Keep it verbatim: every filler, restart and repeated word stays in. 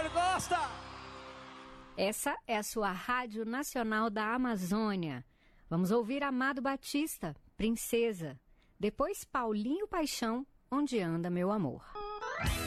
Antônio Costa! Essa é a sua Rádio Nacional da Amazônia. Vamos ouvir Amado Batista, Princesa. Depois Paulinho Paixão, Onde Anda Meu Amor.